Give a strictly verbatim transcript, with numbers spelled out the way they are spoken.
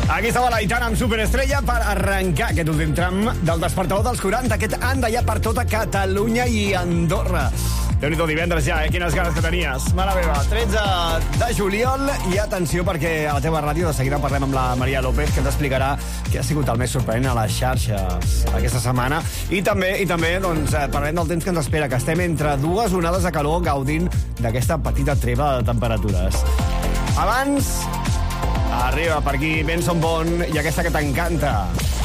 Aquí estava l'Aitana amb Superestrella per arrencar aquest últim tram del despertador dels quaranta, aquest anda ja per tota Catalunya i Andorra. Déu-n'hi-do, divendres ja, eh? Quines ganes que tenies. Mare meva, tretze de juliol, i atenció perquè a la teva ràdio de seguida parlem amb la Maria López, que ens explicarà què ha sigut el més sorprenent a les xarxes aquesta setmana. I també, i també doncs, parlem del temps que ens espera, que estem entre dues onades de calor gaudint d'aquesta petita treva de temperatures. Abans, arriba per aquí Benson Boone i aquesta que t'encanta.